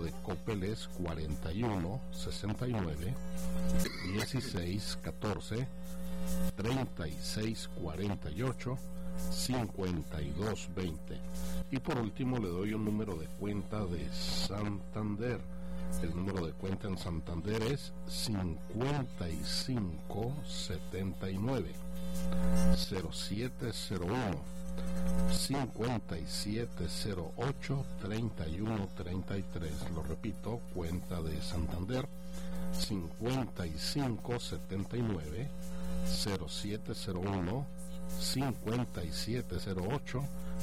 de Coppel es 41 69 16 14 36 48 52 20. Y por último le doy un número de cuenta de Santander. El número de cuenta en Santander es 55 79 0701 5708 3133. Lo repito, cuenta de Santander 5579 0701 5708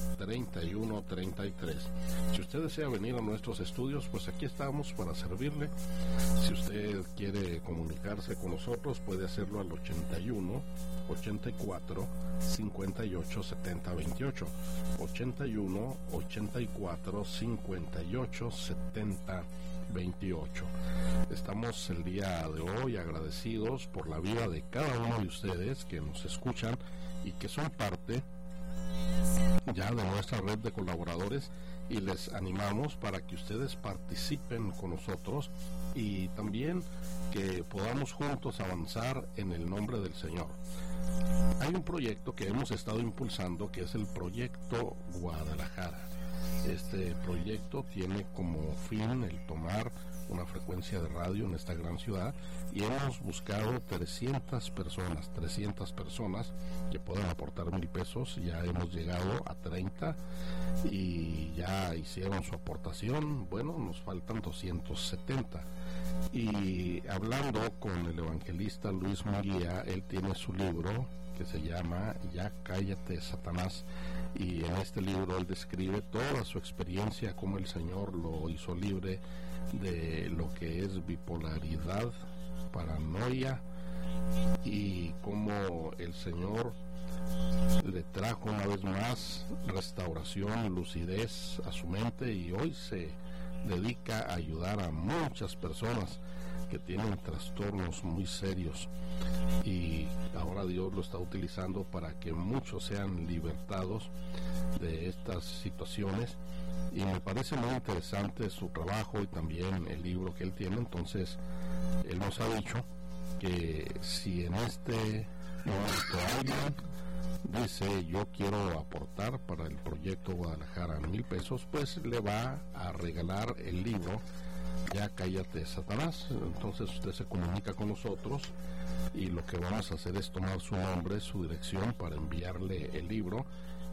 3133. Si usted desea venir a nuestros estudios, pues aquí estamos para servirle. Si usted quiere comunicarse con nosotros, puede hacerlo al 81 84 58 70 28, 81 84 58 70 28. Estamos el día de hoy agradecidos por la vida de cada uno de ustedes que nos escuchan y que son parte ya de nuestra red de colaboradores, y les animamos para que ustedes participen con nosotros y también que podamos juntos avanzar en el nombre del Señor. Hay un proyecto que hemos estado impulsando que es el Proyecto Guadalajara. Este proyecto tiene como fin el tomar una frecuencia de radio en esta gran ciudad, y hemos buscado 300 personas que puedan aportar 1,000 pesos. Ya hemos llegado a 30 y ya hicieron su aportación. Bueno, nos faltan 270. Y hablando con el evangelista Luis Munguía, él tiene su libro que se llama Ya cállate, Satanás, y en este libro él describe toda su experiencia, cómo el Señor lo hizo libre de lo que es bipolaridad, paranoia, y cómo el Señor le trajo una vez más restauración, lucidez a su mente, y hoy se dedica a ayudar a muchas personas que tienen trastornos muy serios, y ahora Dios lo está utilizando para que muchos sean libertados de estas situaciones. Y me parece muy interesante su trabajo y también el libro que él tiene. Entonces él nos ha dicho que si en este momento alguien dice yo quiero aportar para el Proyecto Guadalajara 1,000 pesos, pues le va a regalar el libro Ya cállate, Satanás. Entonces usted se comunica con nosotros y lo que vamos a hacer es tomar su nombre, su dirección para enviarle el libro.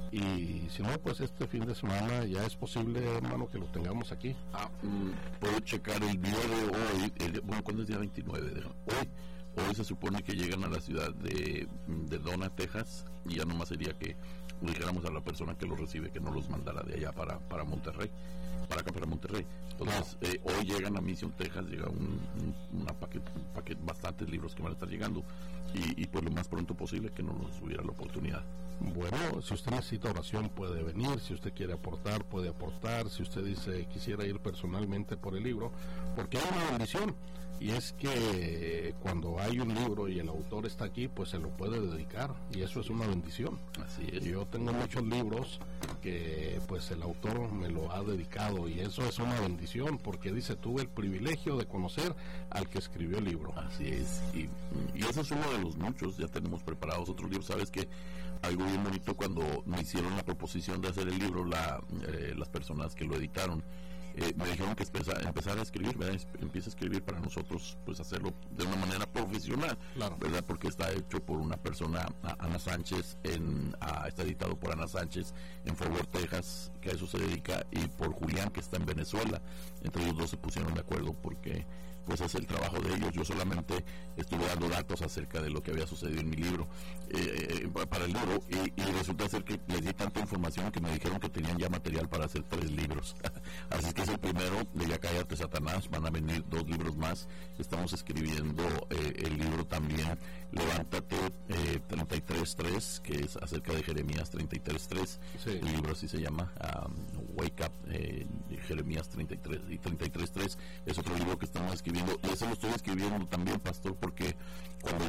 Y si no, pues este fin de semana ya es posible, hermano, que lo tengamos aquí. Puedo checar el día de hoy. Bueno, ¿cuándo es día 29? Hoy se supone que llegan a la ciudad de Donna, Texas, y ya nomás sería que le dijéramos a la persona que los recibe que no los mandara de allá para Monterrey, para acá para Monterrey. Entonces, hoy llegan a Mission, Texas, llega un paquete, bastantes libros que van a estar llegando, y pues lo más pronto posible que no nos hubiera la oportunidad. Bueno, si usted necesita oración puede venir, si usted quiere aportar puede aportar, si usted dice quisiera ir personalmente por el libro, porque hay una bendición, y es que cuando hay un libro y el autor está aquí, pues se lo puede dedicar, y eso es una bendición. Así es. Yo tengo muchos libros que pues el autor me lo ha dedicado, y eso es una bendición, porque dice, tuve el privilegio de conocer al que escribió el libro. Así es, y ese es uno de los muchos. Ya tenemos preparados otros libros. Sabes que algo bien bonito, cuando me hicieron la proposición de hacer el libro, las personas que lo editaron, me dijeron que empezar a escribir, ¿verdad? Empieza a escribir para nosotros, pues hacerlo de una manera profesional, claro, ¿verdad? Porque está hecho por una persona, Ana Sánchez, está editado por Ana Sánchez en Fort Worth, Texas, que a eso se dedica, y por Julián, que está en Venezuela. Entre ellos dos se pusieron de acuerdo porque pues es el trabajo de ellos. Yo solamente estuve dando datos acerca de lo que había sucedido en mi libro, para el libro, y resulta ser que les di tanta información que me dijeron que tenían ya material para hacer 3 libros. Así que es el primero de Ya cállate, Satanás. Van a venir 2 libros más. Estamos escribiendo el libro también Levántate 33.3, que es acerca de Jeremías 33.3. Sí. El libro así se llama, Wake Up, Jeremías 33 y 33.3. Es otro libro que estamos escribiendo, y ese lo estoy escribiendo también, pastor, porque cuando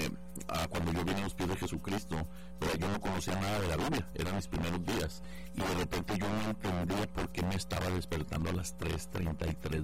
yo vine a los pies de Jesucristo, pero yo no conocía nada de la Biblia, eran mis primeros días, y de repente yo no entendía por qué me estaba despertando a las 3:33